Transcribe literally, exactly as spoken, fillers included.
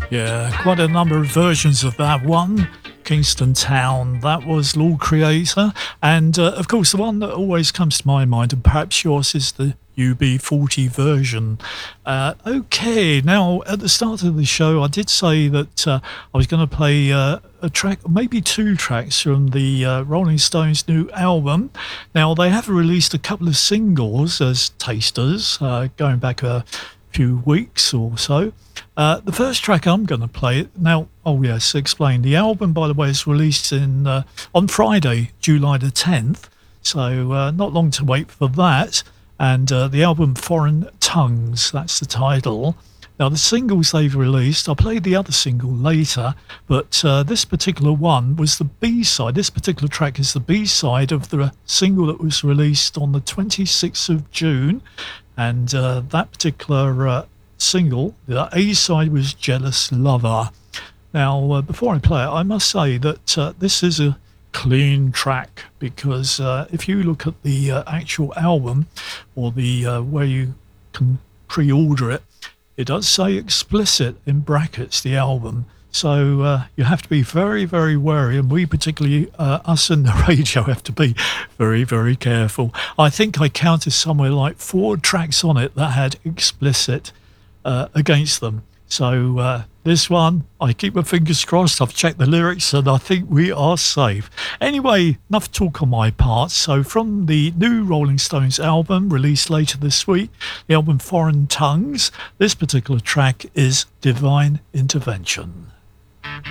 Yeah, quite a number of versions of that one. Kingston Town, that was Lord Creator. And uh, of course, the one that always comes to my mind, and perhaps yours, is the U B forty version. Uh, okay, now at the start of the show, I did say that uh, I was going to play uh, a track, maybe two tracks from the uh, Rolling Stones' new album. Now, they have released a couple of singles as tasters, uh, going back a few weeks or so. Uh, the first track I'm going to play now. Oh yes, explain. The album, by the way, is released in uh, on Friday, July the tenth. So uh, not long to wait for that. And uh, the album, Foreign Tongues, that's the title. Now the singles they've released, I'll play the other single later, but uh, this particular one was the B-side. This particular track is the B-side of the single that was released on the twenty-sixth of June. And uh, that particular uh, single, the A-side, was Jealous Lover. Now, uh, before I play it, I must say that uh, this is a clean track, because uh, if you look at the uh, actual album, or the uh, where you can pre-order it, it does say explicit in brackets, the album. So uh, you have to be very, very wary, and we particularly, uh, us in the radio, have to be very, very careful. I think I counted somewhere like four tracks on it that had explicit uh, against them. So uh, this one, I keep my fingers crossed. I've checked the lyrics and I think we are safe. Anyway, enough talk on my part. So from the new Rolling Stones album released later this week, the album Foreign Tongues, this particular track is Divine Intervention.